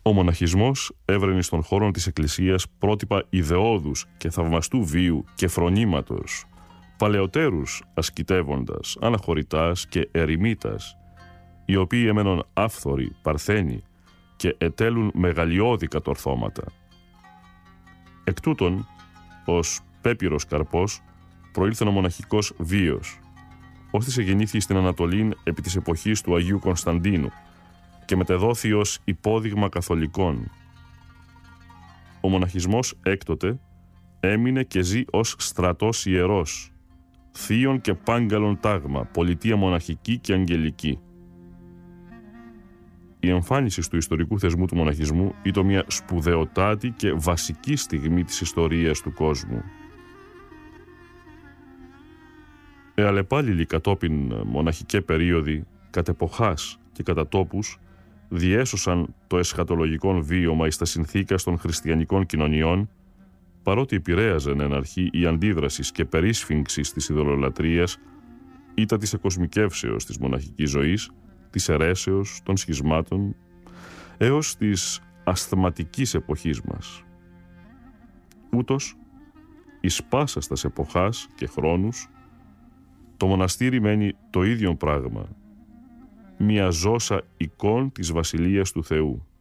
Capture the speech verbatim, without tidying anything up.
Ο μοναχισμός έβρενε στον χώρο της Εκκλησίας πρότυπα ιδεώδους και θαυμαστού βίου και φρονήματος, παλαιότερους ασκητεύοντας, αναχωρητάς και ερημίτας, οι οποίοι έμεναν άφθοροι, παρθένοι και ετέλουν μεγαλειώδη κατορθώματα. Εκ τούτων, ως πέπυρος καρπός, προήλθεν ο μοναχικός βίος, ώστις εγεννήθη στην Ανατολήν επί της εποχής του Αγίου Κωνσταντίνου και μετεδόθη ως υπόδειγμα καθολικών. Ο μοναχισμός έκτοτε έμεινε και ζει ως στρατός ιερός, θείον και πάγκαλον τάγμα, πολιτεία μοναχική και αγγελική. Η εμφάνιση του ιστορικού θεσμού του μοναχισμού ήταν μια σπουδαιοτάτη και βασική στιγμή της ιστορίας του κόσμου. Εαλεπάλληλοι κατόπιν μοναχικέ περίοδοι, κατ' εποχάς και κατά τόπους, διέσωσαν το εσχατολογικόν βίωμα εις τα συνθήκας των χριστιανικών κοινωνιών, παρότι επηρέαζαν εν αρχή η αντίδραση και περίσφιγξης της ειδωλολατρίας, ήτα της εκοσμικεύσεως της μοναχικής ζωής, της αιρέσεως, των σχισμάτων, έως της ασθματικής εποχής μας. Ούτως, εις πάσας τας εποχάς και χρόνους, το μοναστήρι μένει το ίδιο πράγμα, μια ζώσα εικόν της Βασιλείας του Θεού.